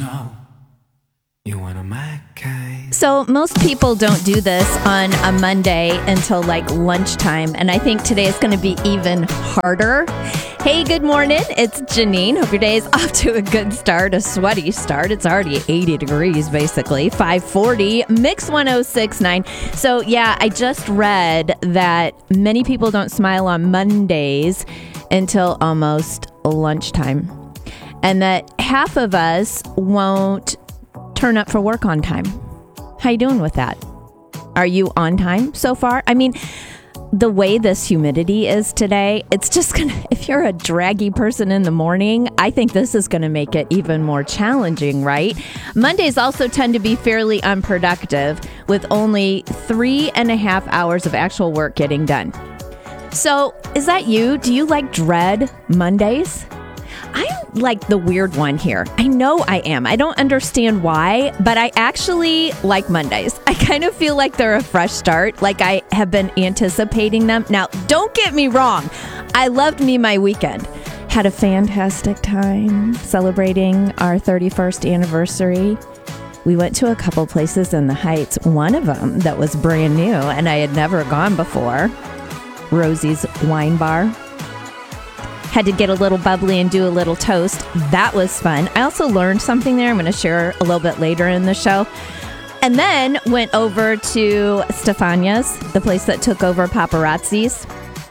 know you one of my kind. So most people don't do this on a Monday until like lunchtime, and I think today is going to be even harder. Hey, good morning. It's Janine. Hope your day is off to a good start, a sweaty start. It's already 80 degrees, basically. 540, Mix 106.9. So yeah, I just read that many people don't smile on Mondays until almost lunchtime, and that half of us won't turn up for work on time. How you doing with that? Are you on time so far? I mean, the way this humidity is today, it's just gonna, if you're a draggy person in the morning, I think this is gonna make it even more challenging, right? Mondays also tend to be fairly unproductive, with only 3.5 hours of actual work getting done. So, is that you? Do you dread Mondays? I'm like the weird one here. I know I am. I don't understand why, but I actually like Mondays. I kind of feel like they're a fresh start, like I have been anticipating them. Now, don't get me wrong. I loved my weekend. Had a fantastic time celebrating our 31st anniversary. We went to a couple places in the Heights, one of them that was brand new and I had never gone before. Rosie's Wine Bar. Had to get a little bubbly and do a little toast. That was fun. I also learned something there I'm going to share a little bit later in the show. And then went over to Stefania's, the place that took over Paparazzi's.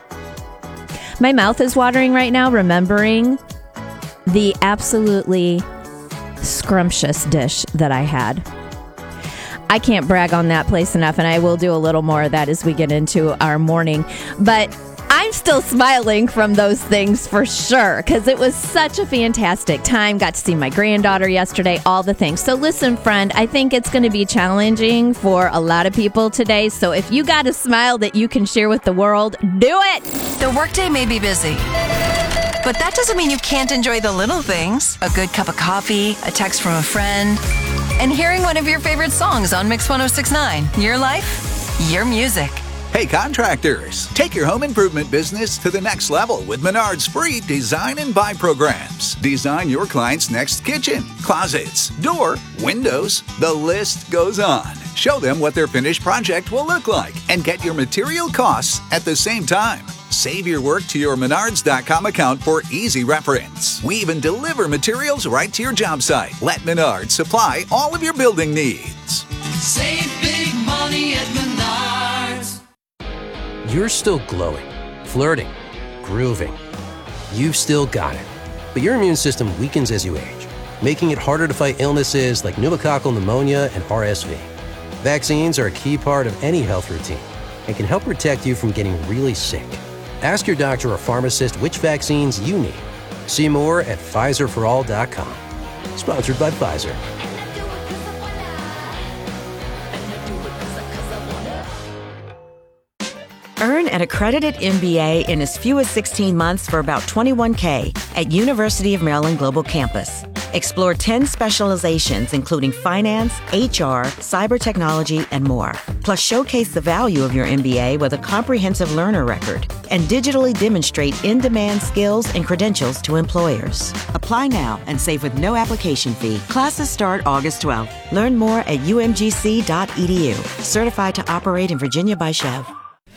My mouth is watering right now, remembering the absolutely scrumptious dish that I had. I can't brag on that place enough, and I will do a little more of that as we get into our morning. But I'm still smiling from those things for sure, because it was such a fantastic time. Got to see my granddaughter yesterday, all the things. So listen, friend, I think it's going to be challenging for a lot of people today. So if you got a smile that you can share with the world, do it. The workday may be busy, but that doesn't mean you can't enjoy the little things. A good cup of coffee, a text from a friend, and hearing one of your favorite songs on Mix 106.9. Your life, your music. Hey contractors, take your home improvement business to the next level with Menard's free Design and Buy programs. Design your client's next kitchen, closets, door, windows, the list goes on. Show them what their finished project will look like and get your material costs at the same time. Save your work to your Menards.com account for easy reference. We even deliver materials right to your job site. Let Menards supply all of your building needs. Save big money at Menards. You're still glowing, flirting, grooving. You've still got it. But your immune system weakens as you age, making it harder to fight illnesses like pneumococcal pneumonia and RSV. Vaccines are a key part of any health routine and can help protect you from getting really sick. Ask your doctor or pharmacist which vaccines you need. See more at PfizerForAll.com. Sponsored by Pfizer. Earn an accredited MBA in as few as 16 months for about $21K at University of Maryland Global Campus. Explore 10 specializations, including finance, HR, cyber technology, and more. Plus, showcase the value of your MBA with a comprehensive learner record and digitally demonstrate in-demand skills and credentials to employers. Apply now and save with no application fee. Classes start August 12th. Learn more at umgc.edu. Certified to operate in Virginia by Chev.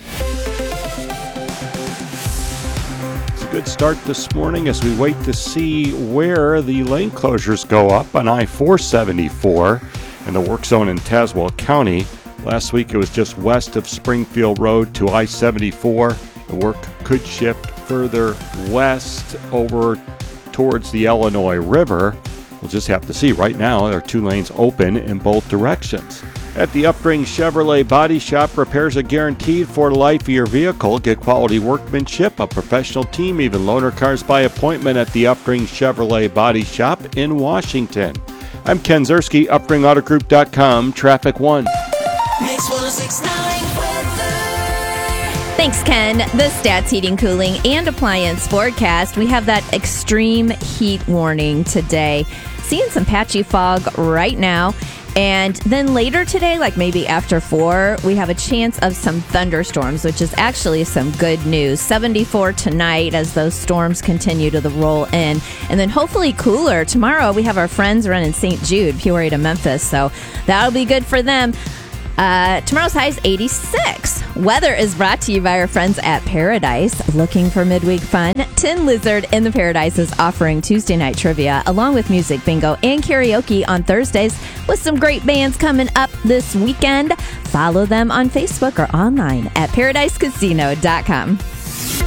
Good start this morning as we wait to see where the lane closures go up on I-474 in the work zone in Tazewell County. Last week it was just west of Springfield Road to I-74. The work could shift further west over towards the Illinois River. We'll just have to see. Right now there are 2 lanes open in both directions. At the Upring Chevrolet Body Shop, repairs are guaranteed for the life of your vehicle. Get quality workmanship, a professional team, even loaner cars by appointment at the Upring Chevrolet Body Shop in Washington. I'm Ken Zerski, UpringAutoGroup.com, Traffic 1. Mix 106.9 weather. Thanks, Ken. The Stats Heating, Cooling, and Appliance forecast. We have that extreme heat warning today. Seeing some patchy fog right now. And then later today, like maybe after 4, we have a chance of some thunderstorms, which is actually some good news. 74 tonight as those storms continue to roll in. And then hopefully cooler. Tomorrow we have our friends running St. Jude, Peoria to Memphis. So that'll be good for them. Tomorrow's high is 86. Weather is brought to you by our friends at Paradise. Looking for midweek fun? Tin Lizard in the Paradise is offering Tuesday night trivia along with music bingo and karaoke on Thursdays with some great bands coming up this weekend. Follow them on Facebook or online at paradisecasino.com.